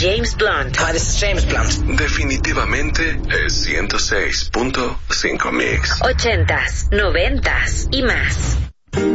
James Blunt. Hi, this is James Blunt. Definitivamente es 106.5 Mix. 80s, 90s y más.